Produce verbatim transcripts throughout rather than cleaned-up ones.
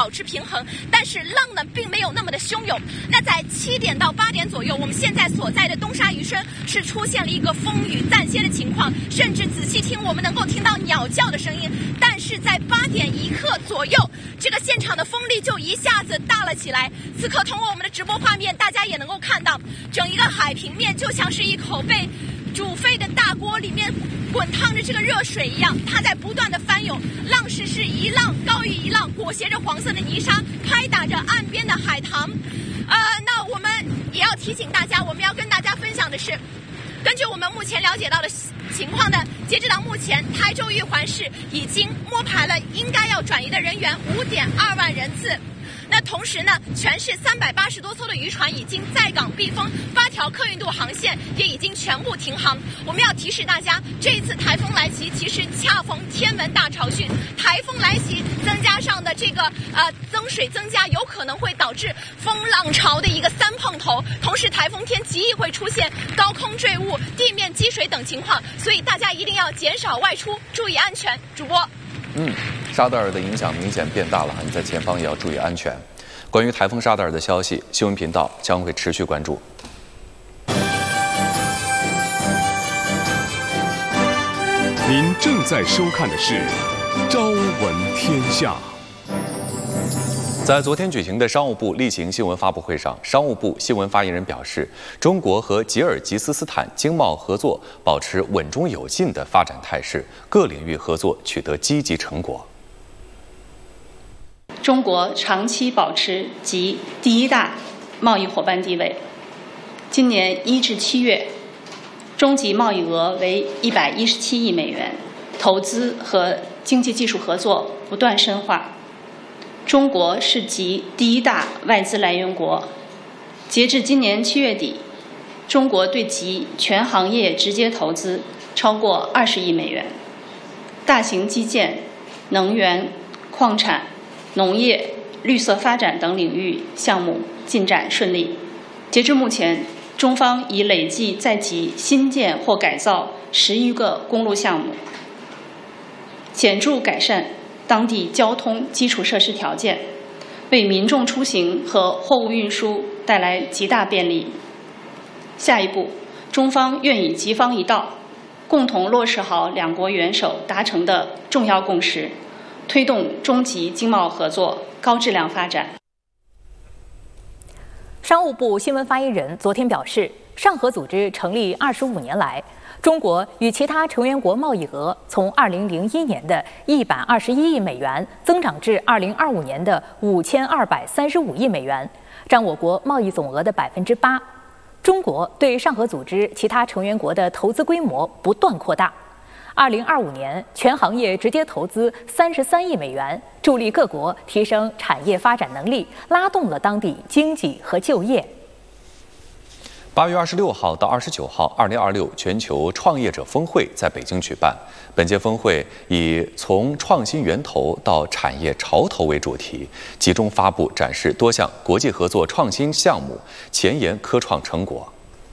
保持平衡，但是浪呢并没有那么的汹涌。那在七点到八点左右，我们现在所在的东沙渔村是出现了一个风雨暂歇的情况，甚至仔细听我们能够听到鸟叫的声音。但是在八点一刻左右，这个现场的风力就一下子大了起来。此刻通过我们的直播画面，大家也能够看到，整一个海平面就像是一口被煮沸的大锅里面滚烫着这个热水一样，它在不断的翻涌，浪势是一浪高于一浪，裹挟着黄色的泥沙，拍打着岸边的海棠。呃，那我们也要提醒大家，我们要跟大家分享的是，根据我们目前了解到的情况呢，截止到目前，台州玉环市已经摸排了应该要转移的人员五点二万人次。那同时呢，全市三百八十多艘的渔船已经在港避风，八条客运渡航线也已经全部停航。我们要提示大家，这一次台风来袭，其实恰逢天文大潮汛，台风来袭增加上的这个呃增水增加，有可能会导致风浪潮的一个三碰头。同时，台风天极易会出现高空坠物、地面积水等情况，所以大家一定要减少外出，注意安全。主播。 嗯，沙德尔的影响明显变大了，你在前方也要注意安全。关于台风沙德尔的消息，新闻频道将会持续关注。 您正在收看的是《朝闻天下》。 在昨天举行的商务部例行新闻发布会上，商务部新闻发言人表示，中国和吉尔吉斯斯坦经贸合作保持稳中有进的发展态势，各领域合作取得积极成果。 中国长期保持及第一大贸易伙伴地位。今年一至七月，中级贸易额为一百一十七亿美元，投资和经济技术合作不断深化。中国是集第一大外资来源国。截至今年七月底，中国对集全行业直接投资超过二十亿美元，大型基建、能源、矿产、农业、绿色发展等领域项目进展顺利。截至目前，中方已累计在集新建或改造十余个公路项目，显著改善当地交通基础设施条件，为民众出行和货物运输带来极大便利。下一步，中方愿与吉方一道，共同落实好两国元首达成的重要共识，推动中吉经贸合作高质量发展。 商务部新闻发言人昨天表示，上合组织成立二十五年来，中国与其他成员国贸易额从二零零一年的一百二十一亿美元增长至二零二五年的五千二百三十五亿美元，占我国贸易总额的百分之八。中国对上合组织其他成员国的投资规模不断扩大。二零二五年，全行业直接投资三十三亿美元，助力各国提升产业发展能力，拉动了当地经济和就业。 八月二十六号到二十九号，二零二六全球创业者峰会在北京举办。本届峰会以从创新源头到产业潮头为主题，集中发布展示多项国际合作创新项目、前沿科创成果。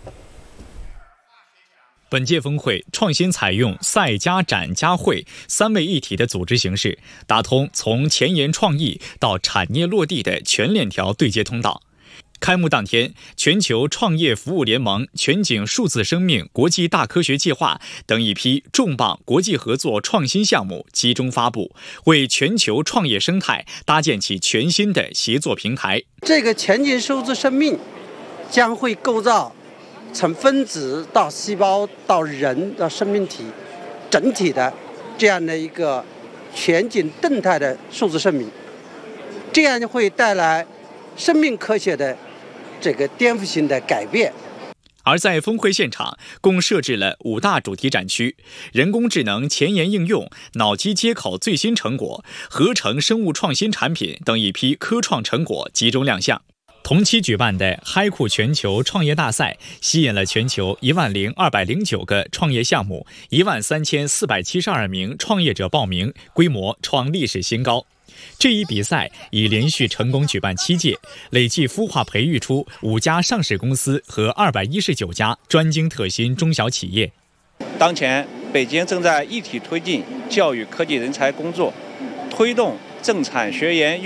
本届峰会创新采用赛加展加会三位一体的组织形式，打通从前沿创意到产业落地的全链条对接通道。开幕当天，全球创业服务联盟全景数字生命国际大科学计划等一批重磅国际合作创新项目集中发布，为全球创业生态搭建起全新的协作平台。 这个全景数字生命将会构造从分子到细胞到人到生命体整体的这样的一个全景动态的数字生命，这样会带来生命科学的这个颠覆性的改变。 而在峰会现场，共设置了五大主题展区，人工智能前沿应用、脑机接口最新成果、合成生物创新产品等一批科创成果集中亮相。同期举办的嗨酷全球创业大赛吸引了全球一万零二百零九个创业项目，一万三千四百七十二名创业者报名，规模创历史新高。这一比赛已连续成功举办七届，累计孵化培育出五家上市公司和二百一十九家专精特新中小企业。 当前，北京正在一体推进教育科技人才工作，推动政产学研